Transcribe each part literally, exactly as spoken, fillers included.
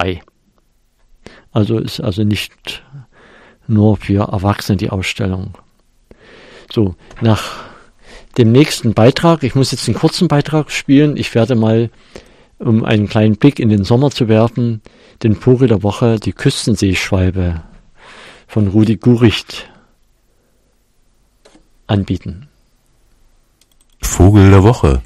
frei. Also ist also nicht nur für Erwachsene die Ausstellung. So, nach dem nächsten Beitrag, ich muss jetzt einen kurzen Beitrag spielen, ich werde mal, um einen kleinen Blick in den Sommer zu werfen, den Vogel der Woche, die Küstenseeschwalbe von Rudi Guricht anbieten. Vogel der Woche.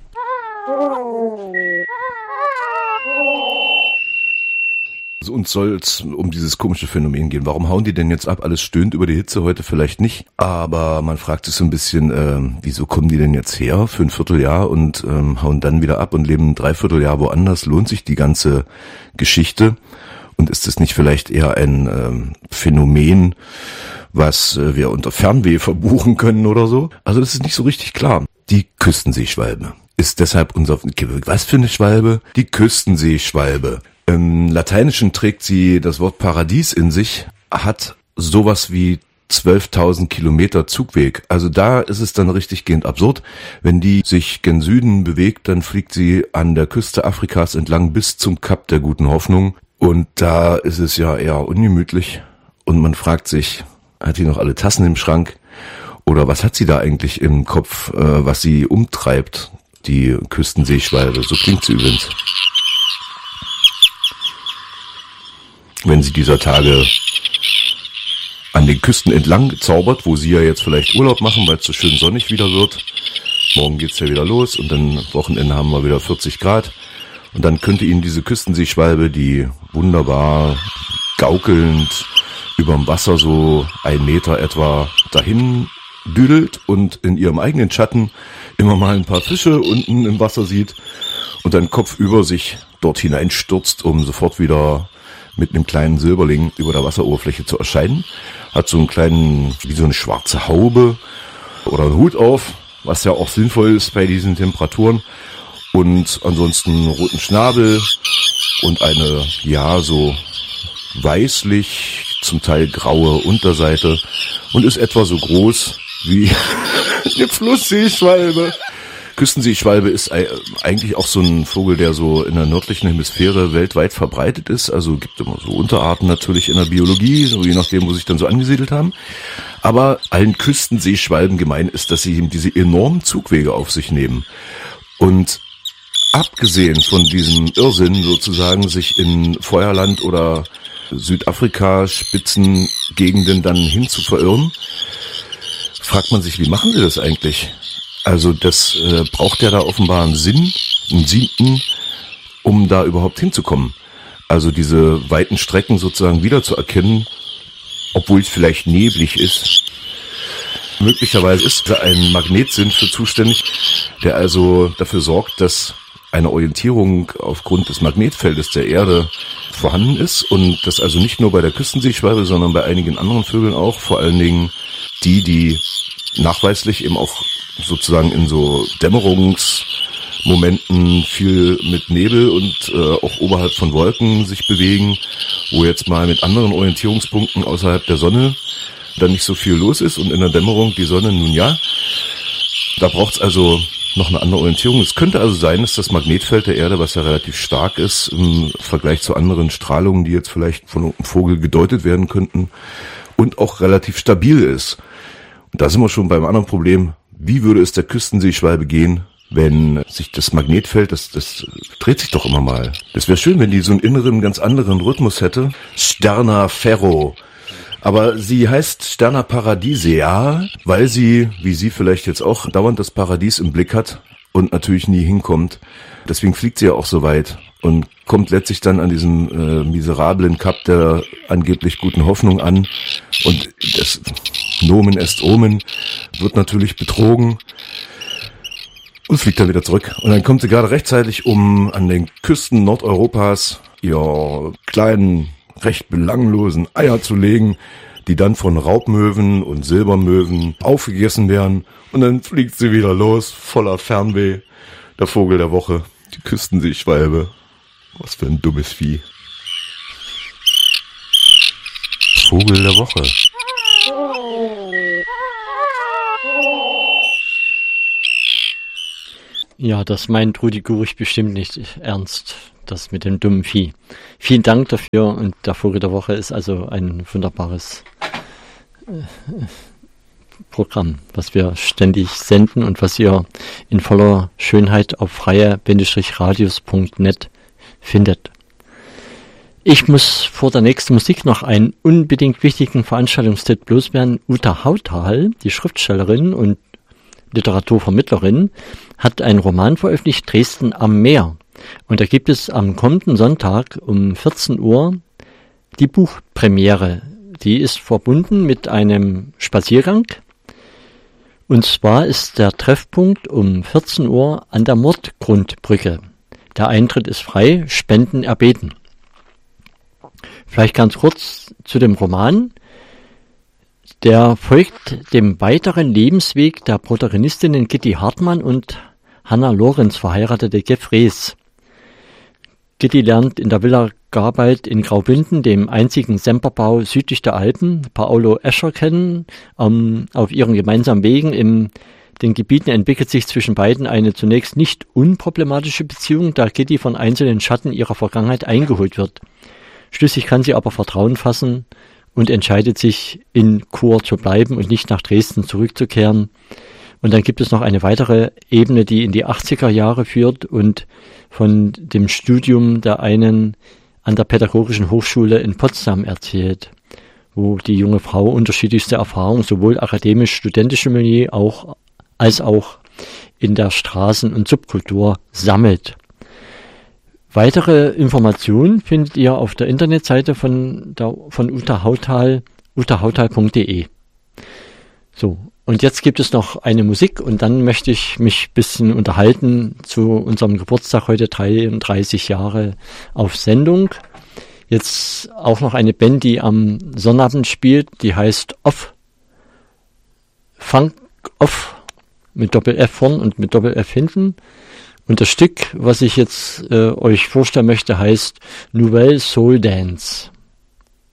Also uns soll es um dieses komische Phänomen gehen. Warum hauen die denn jetzt ab? Alles stöhnt über die Hitze heute vielleicht nicht. Aber man fragt sich so ein bisschen, äh, wieso kommen die denn jetzt her für ein Vierteljahr und ähm, hauen dann wieder ab und leben ein Dreivierteljahr woanders? Lohnt sich die ganze Geschichte? Und ist es nicht vielleicht eher ein ähm, Phänomen, was äh, wir unter Fernweh verbuchen können oder so? Also das ist nicht so richtig klar. Die Küstenseeschwalbe ist deshalb unser... Was für eine Schwalbe? Die Küstenseeschwalbe. Im Lateinischen trägt sie das Wort Paradies in sich, hat sowas wie zwölftausend Kilometer Zugweg. Also da ist es dann richtig gehend absurd. Wenn die sich gen Süden bewegt, dann fliegt sie an der Küste Afrikas entlang bis zum Kap der Guten Hoffnung. Und da ist es ja eher ungemütlich. Und man fragt sich, hat die noch alle Tassen im Schrank? Oder was hat sie da eigentlich im Kopf, äh, was sie umtreibt, die Küstenseeschwalbe? So klingt sie übrigens. Wenn sie dieser Tage an den Küsten entlang zaubert, wo sie ja jetzt vielleicht Urlaub machen, weil es so schön sonnig wieder wird. Morgen geht's ja wieder los und dann Wochenende haben wir wieder vierzig Grad. Und dann könnte ihnen diese Küstenseeschwalbe, die wunderbar gaukelnd überm Wasser so ein Meter etwa dahin düdelt und in ihrem eigenen Schatten immer mal ein paar Fische unten im Wasser sieht und dann kopfüber sich dort hineinstürzt, um sofort wieder mit einem kleinen Silberling über der Wasseroberfläche zu erscheinen. Hat so einen kleinen, wie so eine schwarze Haube oder einen Hut auf, was ja auch sinnvoll ist bei diesen Temperaturen. Und ansonsten einen roten Schnabel und eine, ja, so weißlich, zum Teil graue Unterseite und ist etwa so groß wie eine Flussseeschwalbe. Küstenseeschwalbe ist eigentlich auch so ein Vogel, der so in der nördlichen Hemisphäre weltweit verbreitet ist. Also gibt immer so Unterarten natürlich in der Biologie, so je nachdem, wo sich dann so angesiedelt haben. Aber allen Küstenseeschwalben gemein ist, dass sie eben diese enormen Zugwege auf sich nehmen. Und abgesehen von diesem Irrsinn sozusagen, sich in Feuerland oder Südafrika, Spitzengegenden dann hin zu verirren, fragt man sich, wie machen sie das eigentlich? Also das äh, braucht ja da offenbar einen Sinn, einen siebten, um da überhaupt hinzukommen. Also diese weiten Strecken sozusagen wiederzuerkennen, obwohl es vielleicht neblig ist. Möglicherweise ist da ein Magnetsinn für zuständig, der also dafür sorgt, dass eine Orientierung aufgrund des Magnetfeldes der Erde vorhanden ist und das also nicht nur bei der Küstenseeschwalbe, sondern bei einigen anderen Vögeln auch, vor allen Dingen die, die nachweislich eben auch sozusagen in so Dämmerungsmomenten viel mit Nebel und äh, auch oberhalb von Wolken sich bewegen, wo jetzt mal mit anderen Orientierungspunkten außerhalb der Sonne dann nicht so viel los ist und in der Dämmerung die Sonne nun ja. Da braucht es also noch eine andere Orientierung. Es könnte also sein, dass das Magnetfeld der Erde, was ja relativ stark ist im Vergleich zu anderen Strahlungen, die jetzt vielleicht von einem Vogel gedeutet werden könnten, und auch relativ stabil ist. Und da sind wir schon beim anderen Problem. Wie würde es der Küstenseeschwalbe gehen, wenn sich das Magnetfeld, das, das dreht sich doch immer mal. Das wäre schön, wenn die so einen inneren, ganz anderen Rhythmus hätte. Sterna ferro. Aber sie heißt Sterna paradisea, weil sie, wie sie vielleicht jetzt auch, dauernd das Paradies im Blick hat und natürlich nie hinkommt. Deswegen fliegt sie ja auch so weit und kommt letztlich dann an diesem äh, miserablen Kap der angeblich Guten Hoffnung an. Und das Nomen est Omen wird natürlich betrogen und fliegt dann wieder zurück. Und dann kommt sie gerade rechtzeitig, um an den Küsten Nordeuropas ihr kleinen, recht belanglosen Eier zu legen, die dann von Raubmöwen und Silbermöwen aufgegessen werden. Und dann fliegt sie wieder los, voller Fernweh. Der Vogel der Woche, die Küstenseeschwalbe. Was für ein dummes Vieh. Vogel der Woche. Ja, das meint Rudi Guricht bestimmt nicht ernst. das mit dem dummen Vieh. Vielen Dank dafür und der Vogel der Woche ist also ein wunderbares äh, Programm, was wir ständig senden und was ihr in voller Schönheit auf freie-radios punkt net findet. Ich muss vor der nächsten Musik noch einen unbedingt wichtigen Veranstaltungstipp loswerden. Uta Hautal, die Schriftstellerin und Literaturvermittlerin, hat einen Roman veröffentlicht, Dresden am Meer. Und da gibt es am kommenden Sonntag um vierzehn Uhr die Buchpremiere. Die ist verbunden mit einem Spaziergang. Und zwar ist der Treffpunkt um vierzehn Uhr an der Mordgrundbrücke. Der Eintritt ist frei, Spenden erbeten. Vielleicht ganz kurz zu dem Roman. Der folgt dem weiteren Lebensweg der Protagonistinnen Gitti Hartmann und Hanna Lorenz, verheiratete Gefrees. Gitti lernt in der Villa Garbald in Graubünden, dem einzigen Semperbau südlich der Alpen, Paolo Escher kennen. Um, auf ihren gemeinsamen Wegen in den Gebieten entwickelt sich zwischen beiden eine zunächst nicht unproblematische Beziehung, da Gitti von einzelnen Schatten ihrer Vergangenheit eingeholt wird. Schließlich kann sie aber Vertrauen fassen und entscheidet sich, in Chur zu bleiben und nicht nach Dresden zurückzukehren. Und dann gibt es noch eine weitere Ebene, die in die achtziger Jahre führt und von dem Studium der einen an der Pädagogischen Hochschule in Potsdam erzählt, wo die junge Frau unterschiedlichste Erfahrungen, sowohl akademisch-studentische Milieu auch, als auch in der Straßen- und Subkultur sammelt. Weitere Informationen findet ihr auf der Internetseite von, der, von Uta Hautal, uta hautal punkt de. So, und jetzt gibt es noch eine Musik und dann möchte ich mich ein bisschen unterhalten zu unserem Geburtstag, heute dreiunddreißig Jahre auf Sendung. Jetzt auch noch eine Band, die am Sonnabend spielt, die heißt Off, Funk Off, mit Doppel-F vorn und mit Doppel-F hinten. Und das Stück, was ich jetzt äh, euch vorstellen möchte, heißt Nouvelle Soul Dance.